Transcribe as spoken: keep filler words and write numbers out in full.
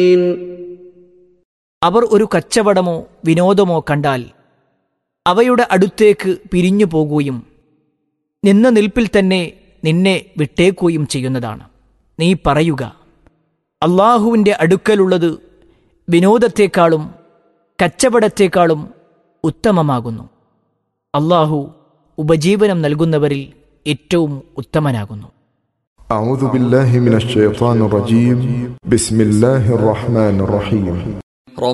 അവർ ഒരു കച്ചവടമോ വിനോദമോ കണ്ടാൽ അവയുടെ അടുത്തേക്ക് പിരിഞ്ഞു പോകുകയും നിന്ന നിൽപ്പിൽ തന്നെ നിന്നെ വിട്ടേക്കുകയും ചെയ്യുന്നതാണ്. നീ പറയുക, അള്ളാഹുവിൻ്റെ അടുക്കലുള്ളത് വിനോദത്തെക്കാളും കച്ചവടത്തെക്കാളും ഉത്തമമാകുന്നു. അള്ളാഹു ഉപജീവനം നൽകുന്നവരിൽ ഏറ്റവും ഉത്തമനാകുന്നു. أعوذ بالله من الشيطان الرجيم بسم الله الرحمن الرحيم